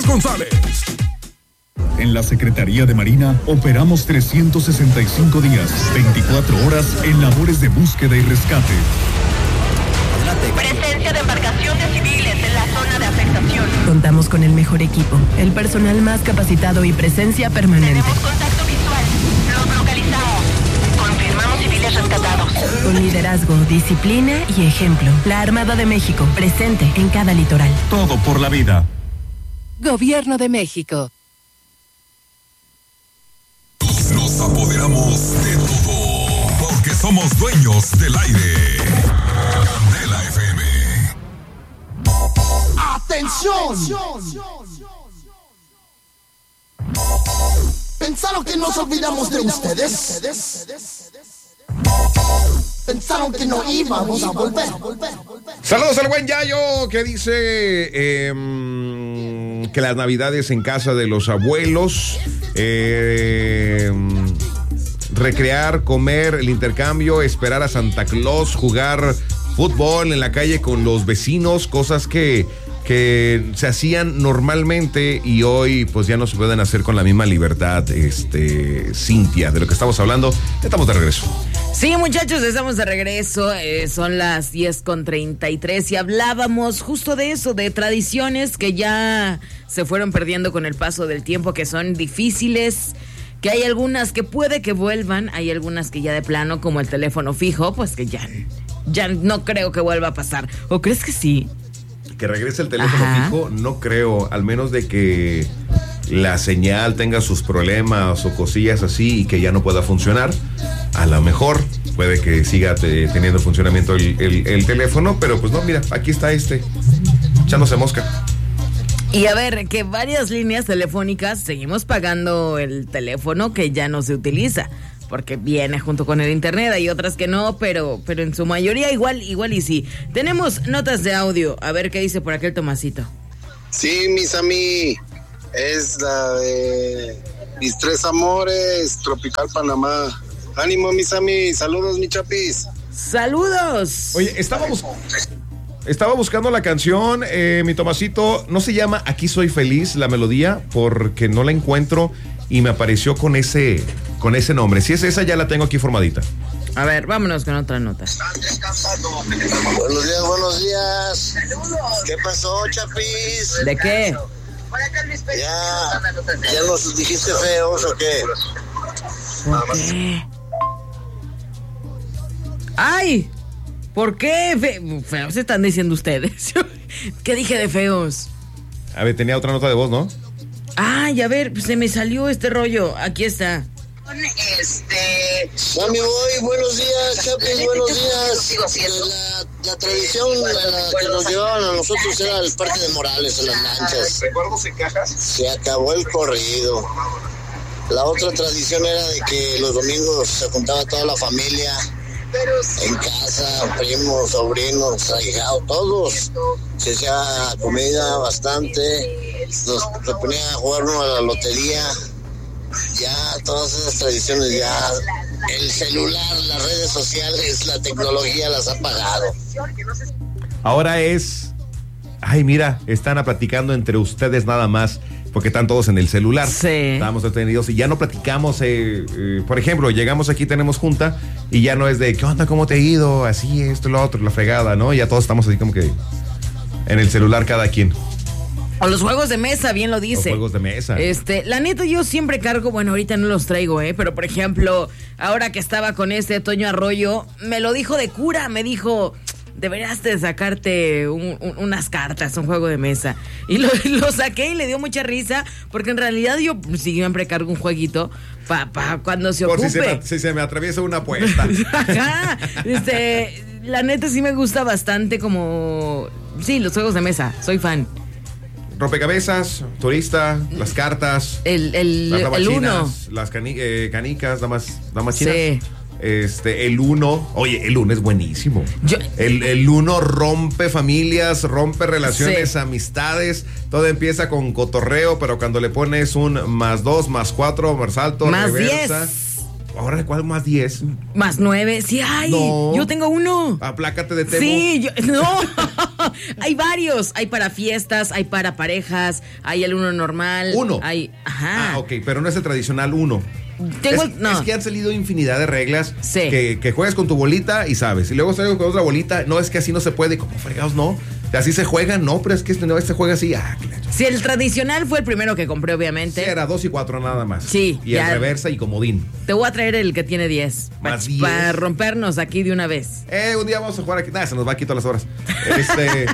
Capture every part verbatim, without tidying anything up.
González. En la Secretaría de Marina operamos trescientos sesenta y cinco días, veinticuatro horas en labores de búsqueda y rescate. Presencia de embarcaciones civiles en la zona de afectación. Contamos con el mejor equipo, el personal más capacitado y presencia permanente. Tenemos contacto visual. Los localizamos. Confirmamos civiles rescatados. Con liderazgo, disciplina y ejemplo. La Armada de México, presente en cada litoral. Todo por la vida. Gobierno de México. Nos apoderamos de todo, porque somos dueños del aire. Candela F M. ¡Atención! ¿Pensaron que nos olvidamos de ustedes? ¿Pensaron que no íbamos a volver? Saludos al buen Yayo, que dice eh, que las navidades en casa de los abuelos, eh, recrear, comer, el intercambio, esperar a Santa Claus, jugar fútbol en la calle con los vecinos, cosas que, que se hacían normalmente y hoy pues ya no se pueden hacer con la misma libertad. Este, Cintia, de lo que estamos hablando, ya estamos de regreso. Sí, muchachos, estamos de regreso, eh, son las diez con treinta y tres y hablábamos justo de eso, de tradiciones que ya se fueron perdiendo con el paso del tiempo, que son difíciles, que hay algunas que puede que vuelvan, hay algunas que ya de plano, como el teléfono fijo, pues que ya, ya no creo que vuelva a pasar. ¿O crees que sí? Que regrese el teléfono Ajá. fijo, no creo, al menos de que la señal tenga sus problemas o cosillas así y que ya no pueda funcionar. A lo mejor puede que siga te, teniendo funcionamiento el, el, el teléfono, pero pues no, mira, aquí está este, echándose mosca. Y a ver, que varias líneas telefónicas seguimos pagando el teléfono que ya no se utiliza, porque viene junto con el internet, hay otras que no, pero, pero en su mayoría igual, igual y sí. Tenemos notas de audio, a ver qué dice por aquí el Tomasito. Sí, mis amigos, es la de Mis Tres Amores, Tropical Panamá. Ánimo, mis amigos, saludos, mi chapis. ¡Saludos! Oye, estábamos... Estaba buscando la canción, eh, mi Tomasito, no se llama Aquí Soy Feliz, la melodía, porque no la encuentro y me apareció con ese, con ese nombre. Si es esa, ya la tengo aquí formadita. A ver, vámonos con otra nota. Buenos días, buenos días. ¿Qué pasó, chapis? ¿De qué? ¿Ya, ya nos dijiste feos o qué? ¿Por qué? ¡Ay! ¿Por qué? Fe- feos están diciendo ustedes. ¿Qué dije de feos? A ver, tenía otra nota de voz, ¿no? Ay, a ver, se me salió este rollo. Aquí está. Este... Mami, voy, buenos días, Chapis, buenos días. La, la tradición la, la que nos llevaban a nosotros era el Parque de Morales, en las lanchas. ¿Recuerdos en cajas? Se acabó el corrido. La otra tradición era de que los domingos se juntaba toda la familia en casa, primos, sobrinos, ahijados, todos. Se hacía comida bastante, nos, se ponía a jugar uno a la lotería. Ya todas esas tradiciones, ya el celular, las redes sociales, la tecnología las ha apagado. Ahora es, ay, mira, están platicando entre ustedes nada más, porque están todos en el celular. Sí. Estamos detenidos y ya no platicamos, eh, eh, por ejemplo, llegamos aquí, tenemos junta, y ya no es de, ¿qué onda, cómo te ha ido? Así, esto, lo otro, la fregada, ¿no? Ya todos estamos así como que en el celular cada quien. O los juegos de mesa, bien lo dice. Los juegos de mesa. Este, la neta, yo siempre cargo, bueno, ahorita no los traigo, ¿eh? Pero, por ejemplo, ahora que estaba con este Toño Arroyo, me lo dijo de cura, me dijo, deberías de sacarte un, un, unas cartas, un juego de mesa. Y lo, lo saqué y le dio mucha risa, porque en realidad yo siempre cargo un jueguito para pa cuando se Por ocupe. si se, me, si se me atraviesa una apuesta. Ajá. Este, la neta sí me gusta bastante como, sí, los juegos de mesa, soy fan. Rompecabezas, turista, las cartas, el, el, las damas el chinas, uno. las cani eh, canicas, damas, damas chinas. Sí. Este, el uno, oye, el uno es buenísimo. Yo, el, el uno rompe familias, rompe relaciones, sí. amistades. Todo empieza con cotorreo, pero cuando le pones un más dos, más cuatro, más alto, más reversa, diez. ahora cuál más diez. Más nueve, sí hay. No. Yo tengo uno. Aplácate de Temo. Sí, yo, no. Hay varios. Hay para fiestas, hay para parejas, hay el uno normal. Uno. Hay, ajá. Ah, ok, pero no es el tradicional uno. Tengo, es, no. es que han salido infinidad de reglas. Sí. Que, que juegas con tu bolita y sabes. Y luego salgo con otra bolita. No, es que así no se puede. Como fregados, no. Así se juega, no, pero es que este no, este juega así. Ah, claro. Sí, el tradicional fue el primero que compré, obviamente. Sí, era dos y cuatro nada más. Sí. Y ya. el reversa y comodín. Te voy a traer el que tiene diez. Más diez. Para rompernos aquí de una vez. Eh, un día vamos a jugar aquí. Nada, se nos va aquí todas las horas. Este.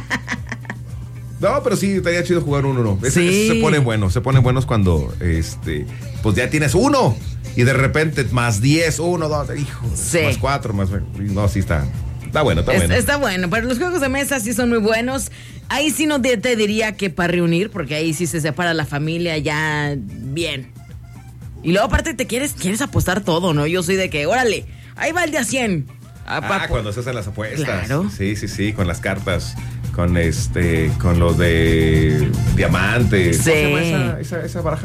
No, pero sí, estaría chido jugar uno, ¿no? Ese, Sí. ese se pone bueno, se pone buenos cuando, este, pues ya tienes uno y de repente más diez, uno, dos, hijo, Sí. más cuatro, más, no, sí está, está bueno, está Es- bueno. Está bueno, pero los juegos de mesa sí son muy buenos. Ahí sí no te, te diría que para reunir, porque ahí sí se separa la familia ya bien. Y luego aparte te quieres, quieres apostar todo, ¿no? Yo soy de que, órale, ahí va el de a cien. Ah, Ah, pa- cuando se hacen las apuestas. Claro. Sí, sí, sí, con las cartas, con este, con los de diamantes. Sí. ¿Cómo se llama esa, esa, esa baraja?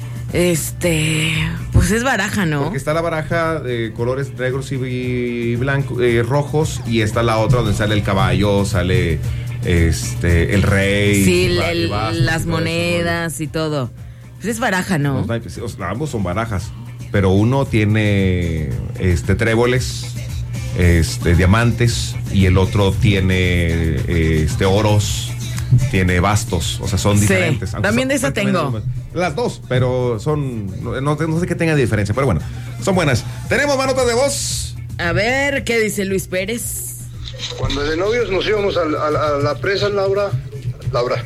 Este, pues es baraja, ¿no? Porque está la baraja de colores negros y blancos, eh, rojos, y está la otra donde sale el caballo, sale este el rey. Sí, y va- el- y bastos y las todo eso, monedas y todo. Pues es baraja, ¿no? Los naipes, o sea, ambos son barajas, pero uno tiene este tréboles, este diamantes, y el otro tiene este oros, tiene bastos, o sea, son Sí, diferentes. aunque también son de esa prácticamente tengo. las- Las dos, pero son, no, no, no sé qué tenga de diferencia, pero bueno, son buenas. Tenemos más notas de voz. A ver, ¿qué dice Luis Pérez? Cuando de novios nos íbamos a, la- a la- a la presa, Laura, Laura,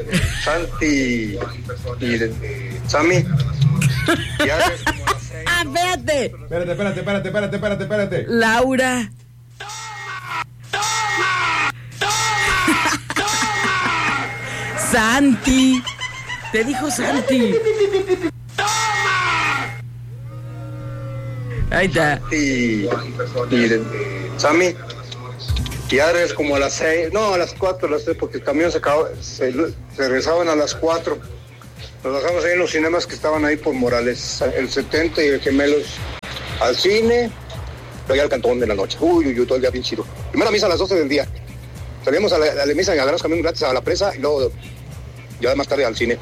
Santi y Sammy. Ya ves, como las seis. ¡Ah, espérate! Espérate, espérate, espérate, espérate, espérate, espérate. Laura. Santi. Te dijo Santi. Ahí está. Y, y Sammy. Ya eres como a las seis, no, a las cuatro, las tres, porque el camión se acabó, se, se regresaban a las cuatro. Nos bajamos ahí en los cinemas que estaban ahí por Morales, el setenta y el Gemelos, al cine, luego ya al Cantón de la noche. Uy, uy, uy, todo el día bien chido. Primera misa a las doce del día. Salíamos a la, a la misa y agarramos camión gratis a la presa y luego ya más tarde al cine.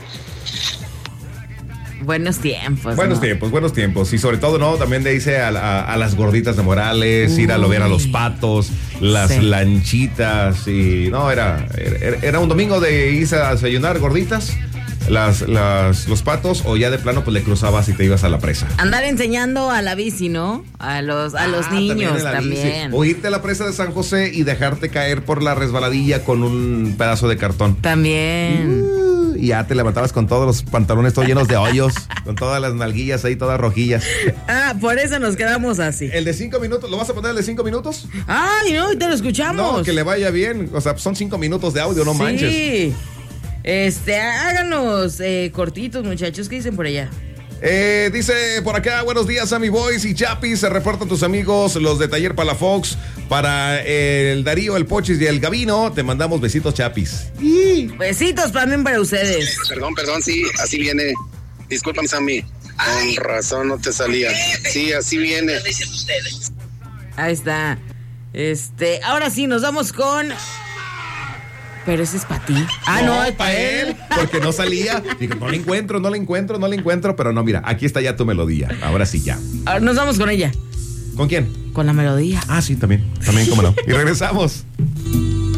Buenos tiempos. Buenos ¿no? tiempos, buenos tiempos. Y sobre todo, ¿no? También le hice a, a, a las gorditas de Morales, ir a lo ver a los patos, las Sí. lanchitas. Y no, era, era, era un domingo de irse a desayunar gorditas, las, las, los patos, o ya de plano, pues le cruzabas y te ibas a la presa. Andar enseñando a la bici, ¿no? A los, a los Ah, también niños en la también. bici. O irte a la presa de San José y dejarte caer por la resbaladilla con un pedazo de cartón. También. Uh, y ya te levantabas con todos los pantalones todos llenos de hoyos, con todas las nalguillas ahí todas rojillas. Ah, por eso nos quedamos así. El de cinco minutos, ¿lo vas a poner el de cinco minutos? Ay, no, te lo escuchamos. No, que le vaya bien. O sea, son cinco minutos de audio, no sí. manches. Este, háganos eh, cortitos, muchachos. ¿Qué dicen por allá? Eh, dice por acá, buenos días, Sammy Boys y Chapis. Se reportan tus amigos, los de Taller Palafox. Para el Darío, el Pochis y el Gavino, te mandamos besitos, Chapis. Besitos también para ustedes. Perdón, perdón, sí, así viene. Discúlpame, Sammy. Con razón no te salía. Sí, así viene. Ahí está. Este, ahora sí, nos vamos con. Pero ese es para ti. Ah, no, es para él. Porque no salía. Digo, no le encuentro, no le encuentro, no le encuentro. Pero no, mira, aquí está ya tu melodía. Ahora sí, ya. Ahora nos vamos con ella. ¿Con quién? Con la melodía. Ah, sí, también. También, cómo no. Y regresamos.